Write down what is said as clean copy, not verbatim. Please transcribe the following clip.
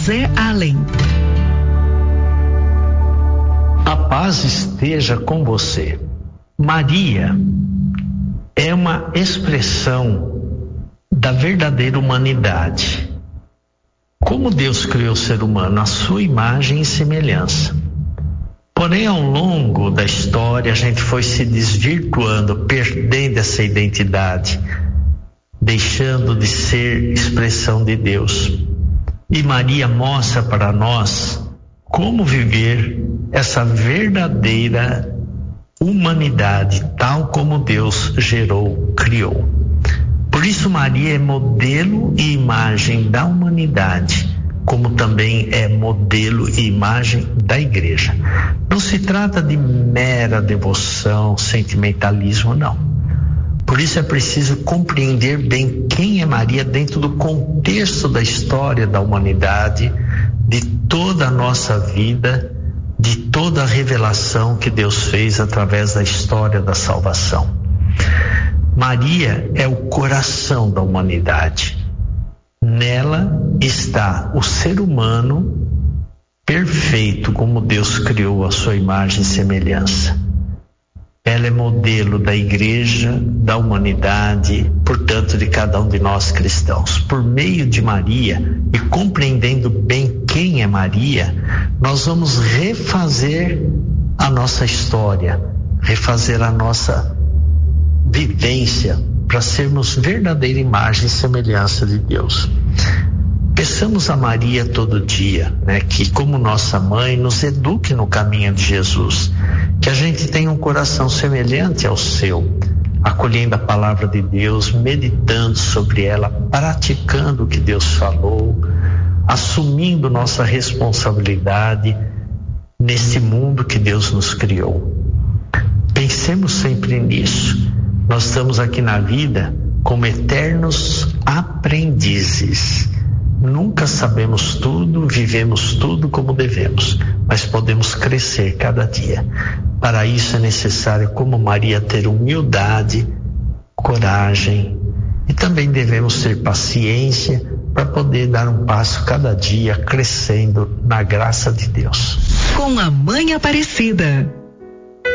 José Allen. A paz esteja com você. Maria é uma expressão da verdadeira humanidade. Como Deus criou o ser humano à sua imagem e semelhança. Porém, ao longo da história, a gente foi se desvirtuando, perdendo essa identidade, deixando de ser expressão de Deus. E Maria mostra para nós como viver essa verdadeira humanidade, tal como Deus gerou, criou. Por isso Maria é modelo e imagem da humanidade, como também é modelo e imagem da igreja. Não se trata de mera devoção, sentimentalismo, não. Por isso é preciso compreender bem quem é Maria dentro do contexto da história da humanidade, de toda a nossa vida, de toda a revelação que Deus fez através da história da salvação. Maria é o coração da humanidade. Nela está o ser humano perfeito, como Deus criou a sua imagem e semelhança. Ela é modelo da igreja, da humanidade, portanto de cada um de nós cristãos. Por meio de Maria e compreendendo bem quem é Maria, nós vamos refazer a nossa história, refazer a nossa vivência para sermos verdadeira imagem e semelhança de Deus. Peçamos a Maria todo dia, que como nossa mãe nos eduque no caminho de Jesus, que a gente tenha um coração semelhante ao seu, acolhendo a palavra de Deus, meditando sobre ela, praticando o que Deus falou, assumindo nossa responsabilidade nesse mundo que Deus nos criou. Pensemos sempre nisso. Nós estamos aqui na vida como eternos aprendizes. Nunca sabemos tudo, vivemos tudo como devemos, mas podemos crescer cada dia. Para isso é necessário, como Maria, ter humildade, coragem e também devemos ter paciência para poder dar um passo cada dia crescendo na graça de Deus. Com a Mãe Aparecida.